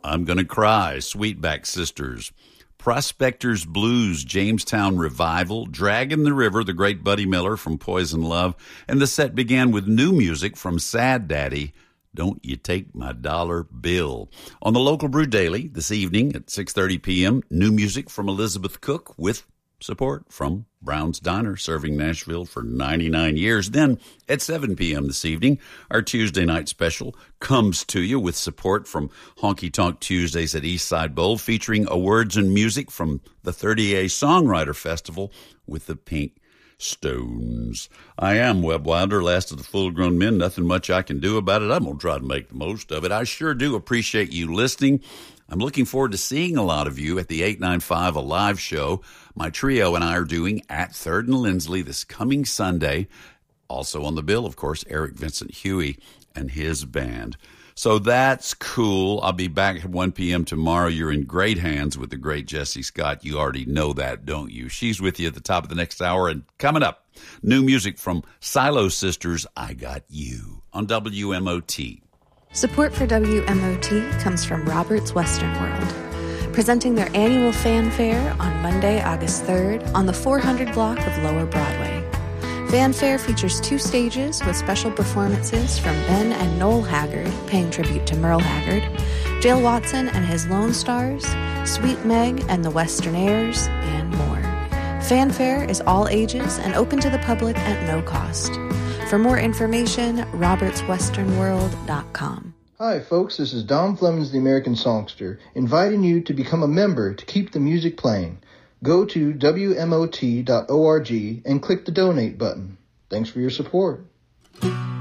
I'm Gonna Cry, Sweetback Sisters. Prospectors Blues, Jamestown Revival, Dragging the River, the great Buddy Miller from Poison Love, and the set began with new music from Sad Daddy, Don't You Take My Dollar Bill. On the Local Brew Daily this evening at 6:30 p.m., new music from Elizabeth Cook with support from Brown's Diner, serving Nashville for 99 years. Then at 7 p.m. this evening, our Tuesday night special comes to you with support from Honky Tonk Tuesdays at Eastside Bowl, featuring awards and music from the 30A Songwriter Festival with the Pink Stones. I am Webb Wilder, last of the full-grown men. Nothing much I can do about it. I'm going to try to make the most of it. I sure do appreciate you listening. I'm looking forward to seeing a lot of you at the 895 Alive show my trio and I are doing at 3rd and Lindsley this coming Sunday. Also on the bill, of course, Eric Vincent Huey and his band. So that's cool. I'll be back at 1 p.m. tomorrow. You're in great hands with the great Jessie Scott. You already know that, don't you? She's with you at the top of the next hour. And coming up, new music from Silo Sisters, I Got You, on WMOT. Support for WMOT comes from Robert's Western World, presenting their annual fanfare on Monday, August 3rd on the 400 block of Lower Broadway. Fanfare features 2 stages with special performances from Ben and Noel Haggard, paying tribute to Merle Haggard, Dale Watson and his Lone Stars, Sweet Meg and the Western Airs, and more. Fanfare is all ages and open to the public at no cost. For more information, robertswesternworld.com. Hi folks, this is Don Flemings, the American Songster, inviting you to become a member to keep the music playing. Go to WMOT.org and click the donate button. Thanks for your support.